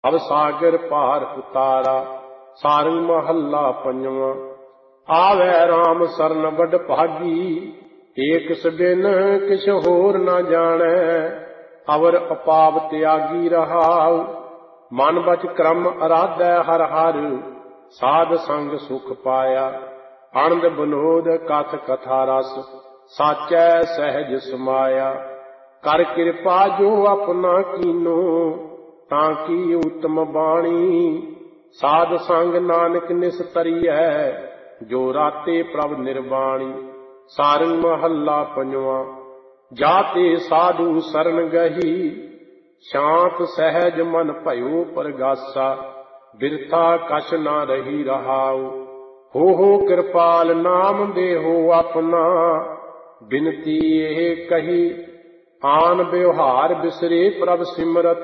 ਅਬ ਸਾਗਰ ਪਾਰ ਉਤਾਰਾ। ਸਾਰੰਗ ਮਹੱਲਾ ਪੰਜਵਾਂ। ਆਵੈ ਰਾਮ ਸਰਨ ਵਡ ਭਾਗੀ, ਏਕ ਸਬਿਨ ਕਿਛ ਹੋਰ ਨਾ ਜਾਣੈ। ਅਵਰ ਅਪਾਵ ਤਿਆਗੀ ਰਹਾਉ, ਮਨ ਬਚ ਕਰਮ ਅਰਾਧੈ ਹਰ ਹਰ। ਸਾਧ ਸੰਗ ਸੁਖ ਪਾਇਆ, ਆਨੰਦ ਬਨੋਦ ਕਥ ਕਥਾ ਰਸ। ਸਾਚੈ ਸਹਿਜ ਸਮਾਇਆ, ਕਰ ਕਿਰਪਾ ਜੋ ਆਪਣਾ ਕੀਨੋ। ਤਾਂ ਕੀ ਉਤਮ ਬਾਣੀ, ਸਾਧ ਸੰਗ ਨਾਨਕ ਨਿਸਤਰੀਐ। ਜੋ ਰਾਤੇ ਪ੍ਰਭ ਨਿਰਵਾਣੀ। ਸਾਰੰਗ ਮਹੱਲਾ ਪੰਜਵਾਂ। ਜਾਤੇ ਸਾਧੂ ਸਰਨ ਗਹੀ, ਸ਼ਾਂਤ ਸਹਿਜ ਮਨ ਭਇਓ ਪਰਗਾਸਾ। ਬਿਰਥਾ ਕਛ ਨਾ ਰਹੀ ਰਹਾਉ, ਹੋ ਕਿਰਪਾਲ ਨਾਮ ਦੇਹੋ ਆਪਣਾ। ਬਿਨਤੀ ਇਹ ਕਹੀ, ਆਨ ਬਿਵਹਾਰ ਬਿਸਰੇ ਪ੍ਰਭ ਸਿਮਰਤ।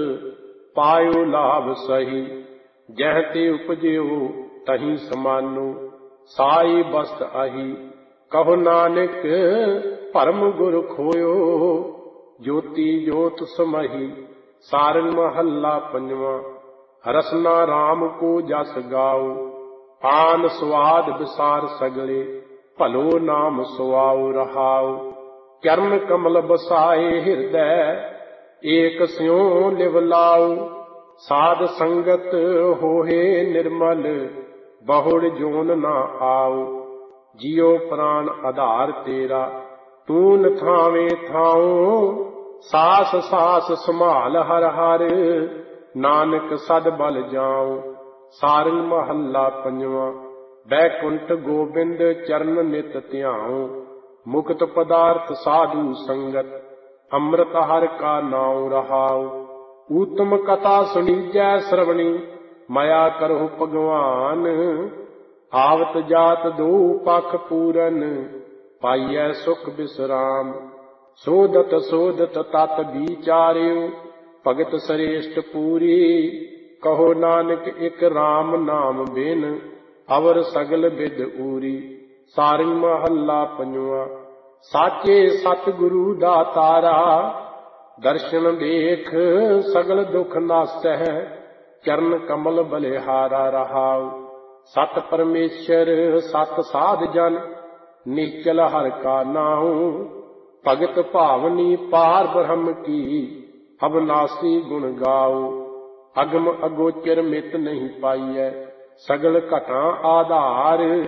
ਪਾਇਓ ਲਾਭ ਸਹੀ, ਜਹ ਤੇ ਉਪਜਿਓ ਤਹੀਂ ਸਮਾਨੋ। ਸਾਈ ਬਸਤ ਆਹੀ, ਕਹੋ ਨਾਨਕ ਭਰਮ ਗੁਰ ਖੋਇਓ। ਜੋਤੀ ਜੋਤ ਸਮਹੀ। ਸਾਰੰਗ ਮਹੱਲਾ ਪੰਜਵਾਂ। ਰਸਨਾ ਰਾਮ ਕੋ ਜਸ ਗਾਓ, ਆਨ ਸਵਾਦ ਵਿਸਾਰ ਸਗਲੇ। ਭਲੋ ਨਾਮ ਸੁਆਉ ਰਹਾਉ, ਚਰਨ ਕਮਲ ਬਸਾਏ ਹਿਰਦੈ। ਏਕ ਸਿਉ ਲਿਵ ਲਾਉ, ਸਾਧ ਸੰਗਤ ਹੋਏ ਨਿਰਮਲ। ਬਹੁੜ ਜੋਨ ਨਾ ਆਉ, ਜਿਉ ਪ੍ਰਾਨ ਆਧਾਰ ਤੇਰਾ। ਤੂੰ ਨਥਾਵੇਂ ਥਾਉ, ਸਾਸ ਸਾਸ ਸੰਭਾਲ ਹਰ ਹਰ। ਨਾਨਕ ਸਦ ਬਲ ਜਾਉ। ਸਾਰੰਗ ਮਹੱਲਾ ਪੰਜਵਾਂ। ਬੈਕੁੰਠ ਗੋਬਿੰਦ ਚਰਨ ਨਿਤ ਧਿਆਉ, ਮੁਕਤ ਪਦਾਰਥ ਸਾਧੂ ਸੰਗਤ। ਅੰਮ੍ਰਿਤ ਹਰਿ ਕਾ ਨਾਉ ਰਹਾਉ, ਊਤਮ ਕਥਾ ਸੁਣੀਜੈ ਸਰਵਣੀ। ਮਾਇਆ ਕਰਹੁ ਭਗਵਾਨ, ਆਵਤ ਜਾਤ ਦੋ ਪਖ ਪੂਰਨ। ਪਾਈਐ ਸੁਖ ਬਿਸਰਾਮ, ਸੋਧਤ ਸੋਧਤ ਤਤ ਵਿਚਾਰਿਓ। ਭਗਤ ਸ੍ਰੇਸ਼ਟ ਪੂਰੀ, ਕਹੋ ਨਾਨਕ ਇਕ ਰਾਮ ਨਾਮ ਬਿਨ। ਅਵਰ ਸਗਲ ਬਿਦ ਊਰੀ। ਸਾਰੰਗ ਮਹੱਲਾ ਪੰਜਵਾਂ। ਸਾਚੇ ਸਤਿਗੁਰੂ ਦਾਤਾਰਾ, ਦਰਸ਼ਨ ਦੇਖ ਸਗਲ ਦੁਖ ਨਾਸੈ। ਚਰਨ ਕਮਲ ਬਲਿਹਾਰਾ ਰਹਾਉ, ਸਤ ਪਰਮੇਸ਼ਰ ਸਤ ਸਾਧ ਜਨ। ਨਿਚਲ ਹਰਿ ਕਾ ਨਾਉ, ਭਗਤ ਭਾਵਨੀ ਪਾਰ ਬ੍ਰਹਮ ਕੀ। ਅਬਨਾਸੀ ਗੁਣ ਗਾਉ, ਅਗਮ ਅਗੋਚਰ ਮਿਤ ਨਹੀਂ ਪਾਈਐ। ਸਗਲ ਘਟਾਂ ਆਧਾਰ,